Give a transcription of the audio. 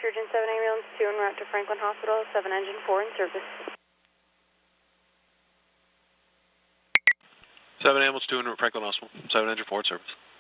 Surgeon 7 ambulance 2 en route to Franklin Hospital, 7 engine 4 in service. 7 ambulance 2 en route to Franklin Hospital, 7 engine 4 in service.